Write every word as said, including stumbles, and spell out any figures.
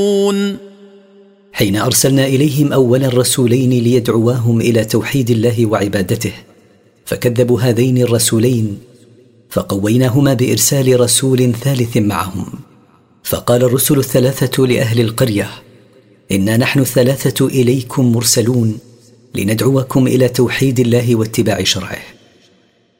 حين أرسلنا إليهم أولا رسولين ليدعواهم إلى توحيد الله وعبادته، فكذبوا هذين الرسولين، فقويناهما بإرسال رسول ثالث معهم. فقال الرسل الثلاثة لأهل القرية: إنا نحن الثلاثة إليكم مرسلون لندعوكم إلى توحيد الله واتباع شرعه.